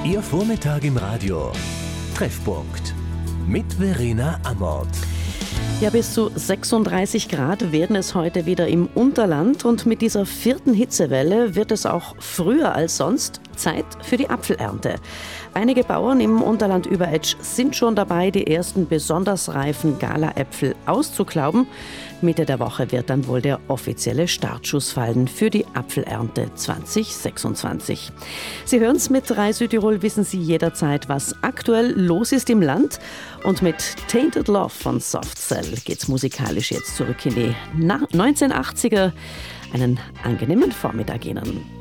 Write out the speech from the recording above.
Ihr Vormittag im Radio. Treffpunkt mit Verena Amort. Ja, bis zu 36 Grad werden es heute wieder im Unterland und mit dieser 4. Hitzewelle wird es auch früher als sonst Zeit für die Apfelernte. Einige Bauern im Unterland über Etsch sind schon dabei, die ersten besonders reifen Galaäpfel auszuklauben. Mitte der Woche wird dann wohl der offizielle Startschuss fallen für die Apfelernte 2026. Sie hören es mit 3 Südtirol, wissen Sie jederzeit, was aktuell los ist im Land. Und mit Tainted Love von Soft Cell geht's musikalisch jetzt zurück in die 1980er. Einen angenehmen Vormittag Ihnen.